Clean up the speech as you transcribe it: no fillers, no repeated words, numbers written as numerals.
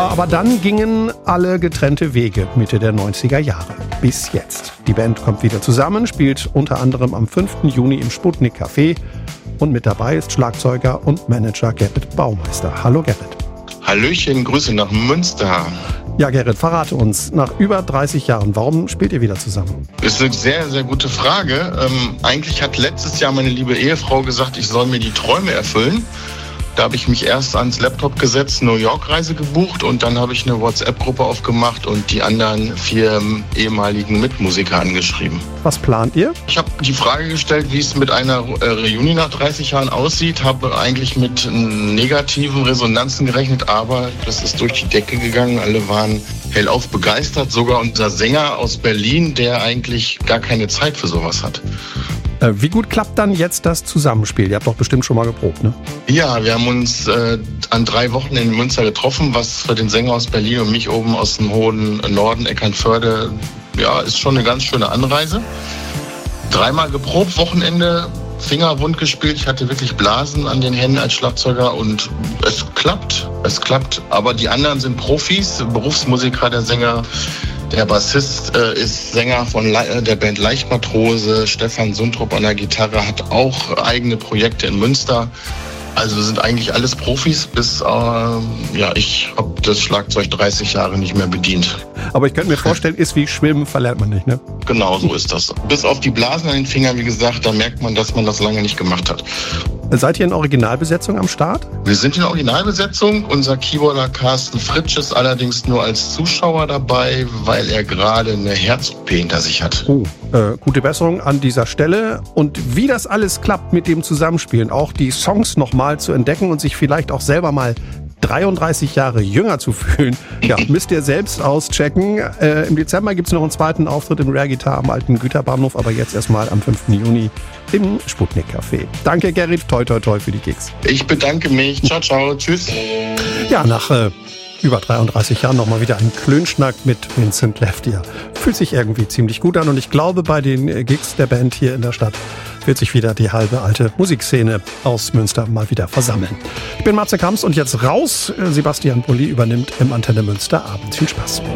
aber dann gingen alle getrennte Wege Mitte der 90er Jahre. Bis jetzt. Die Band kommt wieder zusammen, spielt unter anderem am 5. Juni im Sputnik Café. Und mit dabei ist Schlagzeuger und Manager Gerrit Baumeister. Hallo Gerrit. Hallöchen, Grüße nach Münster. Ja, Gerrit, verrate uns, nach über 30 Jahren, warum spielt ihr wieder zusammen? Das ist eine sehr, sehr gute Frage. Eigentlich hat letztes Jahr meine liebe Ehefrau gesagt, ich soll mir die Träume erfüllen. Da habe ich mich erst ans Laptop gesetzt, New York-Reise gebucht und dann habe ich eine WhatsApp-Gruppe aufgemacht und die anderen 4 ehemaligen Mitmusiker angeschrieben. Was plant ihr? Ich habe die Frage gestellt, wie es mit einer Reunion nach 30 Jahren aussieht, habe eigentlich mit negativen Resonanzen gerechnet, aber das ist durch die Decke gegangen. Alle waren hellauf begeistert, sogar unser Sänger aus Berlin, der eigentlich gar keine Zeit für sowas hat. Wie gut klappt dann jetzt das Zusammenspiel? Ihr habt doch bestimmt schon mal geprobt, ne? Ja, wir haben uns an 3 Wochen in Münster getroffen, was für den Sänger aus Berlin und mich oben aus dem hohen Norden, Eckernförde, ja, ist schon eine ganz schöne Anreise. 3-mal geprobt, Wochenende, Fingerwund gespielt. Ich hatte wirklich Blasen an den Händen als Schlagzeuger und es klappt. Aber die anderen sind Profis, Berufsmusiker, der Sänger. Der Bassist ist Sänger von der Band Leichtmatrose. Stefan Sundrup an der Gitarre hat auch eigene Projekte in Münster. Also sind eigentlich alles Profis, bis ich habe das Schlagzeug 30 Jahre nicht mehr bedient. Aber ich könnte mir vorstellen, ist wie Schwimmen, verlernt man nicht, ne? Genau, so ist das. Bis auf die Blasen an den Fingern, wie gesagt, da merkt man, dass man das lange nicht gemacht hat. Seid ihr in Originalbesetzung am Start? Wir sind in Originalbesetzung. Unser Keyboarder Carsten Fritsch ist allerdings nur als Zuschauer dabei, weil er gerade eine Herz-OP hinter sich hat. Gute Besserung an dieser Stelle. Und wie das alles klappt mit dem Zusammenspielen, auch die Songs nochmal zu entdecken und sich vielleicht auch selber mal 33 Jahre jünger zu fühlen, ja, müsst ihr selbst auschecken. Im Dezember gibt es noch einen zweiten Auftritt im Rare Guitar am alten Güterbahnhof, aber jetzt erstmal am 5. Juni im Sputnik Café. Danke, Gerrit. Toi, toi, toi für die Gigs. Ich bedanke mich. Ciao, ciao. Tschüss. Ja, nach über 33 Jahren nochmal wieder ein Klönschnack mit Vincent Leftier. Fühlt sich irgendwie ziemlich gut an und ich glaube, bei den Gigs der Band hier in der Stadt wird sich wieder die halbe alte Musikszene aus Münster mal wieder versammeln. Ich bin Matze Kamps und jetzt raus. Sebastian Bulli übernimmt im Antenne Münster Abend. Viel Spaß.